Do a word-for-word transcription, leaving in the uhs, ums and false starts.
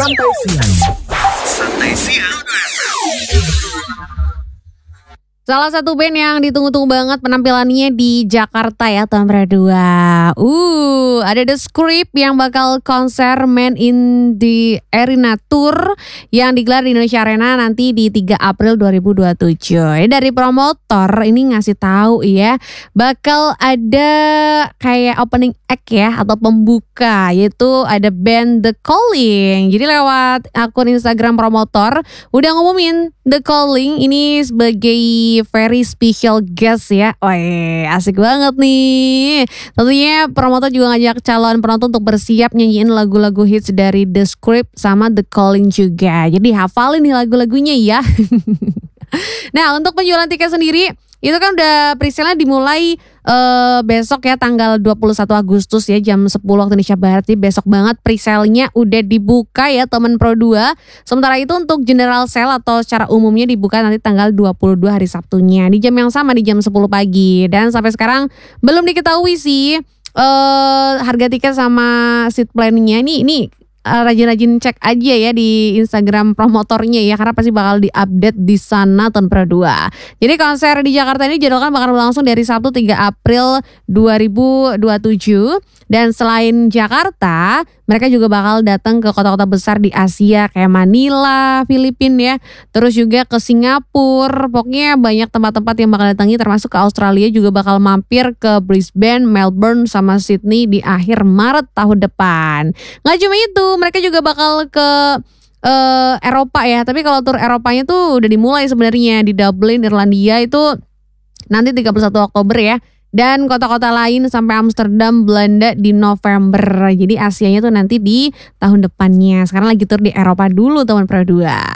Santai Siang. Santai Siang. Salah satu band yang ditunggu-tunggu banget penampilannya di Jakarta ya tahun dua. Uh, ada The Script yang bakal konser Man in the Arena Tour yang digelar di Indonesia Arena nanti di tiga April dua ribu dua puluh tujuh. Ini dari promotor ini ngasih tahu ya, bakal ada kayak opening act ya atau pembuka, yaitu ada band The Calling. Jadi lewat akun Instagram promotor udah ngumumin The Calling ini sebagai very special guest ya. Wah, asik banget nih. Tentunya promotor juga ngajak calon penonton untuk bersiap nyanyiin lagu-lagu hits dari The Script sama The Calling juga. Jadi hafalin nih lagu-lagunya ya. Nah, untuk penjualan tiket sendiri itu kan udah presale-nya dimulai uh, besok ya tanggal dua puluh satu Agustus ya jam sepuluh waktu Indonesia Barat. Jadi besok banget presale-nya udah dibuka ya teman Pro dua. Sementara itu untuk general sale atau secara umumnya dibuka nanti tanggal dua puluh dua hari Sabtunya di jam yang sama di jam sepuluh pagi. Dan sampai sekarang belum diketahui sih uh, harga tiket sama seat plan-nya ini ini rajin-rajin cek aja ya di Instagram promotornya ya, karena pasti bakal diupdate di sana tahun Pro dua. Jadi konser di Jakarta ini jadwalkan bakal berlangsung dari Sabtu tiga April dua ribu dua puluh tujuh. Dan selain Jakarta, mereka juga bakal datang ke kota-kota besar di Asia kayak Manila, Filipina ya. Terus juga ke Singapura. Pokoknya banyak tempat-tempat yang bakal datangi, termasuk ke Australia juga bakal mampir ke Brisbane, Melbourne sama Sydney di akhir Maret tahun depan. Nggak cuma itu, mereka juga bakal ke uh, Eropa ya. Tapi kalau tur Eropanya tuh udah dimulai sebenarnya di Dublin, Irlandia itu nanti tiga puluh satu Oktober ya. Dan kota-kota lain sampai Amsterdam, Belanda di November. Jadi Asianya tuh nanti di tahun depannya. Sekarang lagi tur di Eropa dulu teman Pro dua.